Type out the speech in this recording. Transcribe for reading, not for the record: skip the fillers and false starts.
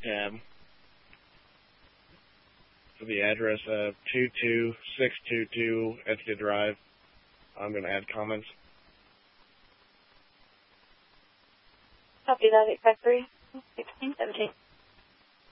tab for the address of 22622 Etsy Drive. I'm going to add comments. Copy that, exact 3, 16, 17.